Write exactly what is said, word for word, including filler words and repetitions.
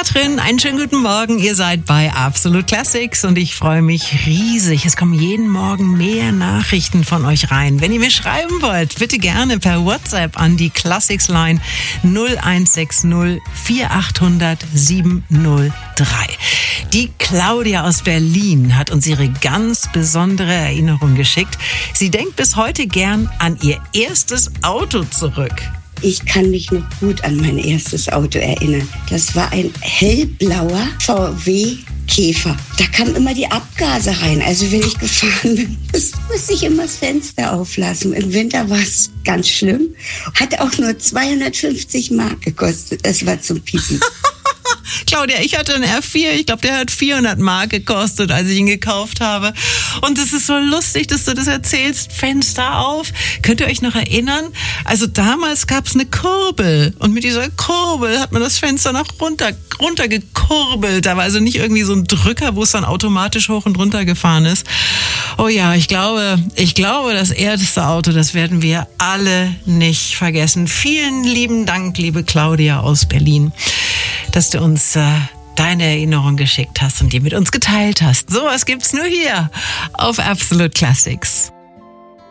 Katrin, einen schönen guten Morgen. Ihr seid bei Absolute Classics und ich freue mich riesig. Es kommen jeden Morgen mehr Nachrichten von euch rein. Wenn ihr mir schreiben wollt, bitte gerne per WhatsApp an die Classics Line null eins sechs null vier acht null null sieben null drei. Die Claudia aus Berlin hat uns ihre ganz besondere Erinnerung geschickt. Sie denkt bis heute gern an ihr erstes Auto zurück. Ich kann mich noch gut an mein erstes Auto erinnern. Das war ein hellblauer V W Käfer. Da kamen immer die Abgase rein. Also wenn ich gefahren bin, musste ich immer das Fenster auflassen. Im Winter war es ganz schlimm. Hat auch nur zweihundertfünfzig Mark gekostet. Das war zum Piepen. Claudia, ich hatte einen R vier. Ich glaube, der hat vierhundert Mark gekostet, als ich ihn gekauft habe. Und es ist so lustig, dass du das erzählst. Fenster auf. Könnt ihr euch noch erinnern? Also damals gab es eine Kurbel. Und mit dieser Kurbel hat man das Fenster noch runter, runter gekurbelt. Da war also nicht irgendwie so ein Drücker, wo es dann automatisch hoch und runter gefahren ist. Oh ja, ich glaube, ich glaube, das erste Auto, das werden wir alle nicht vergessen. Vielen lieben Dank, liebe Claudia aus Berlin, dass du uns äh, deine Erinnerung geschickt hast und die mit uns geteilt hast. Sowas gibt's nur hier auf Absolute Classics.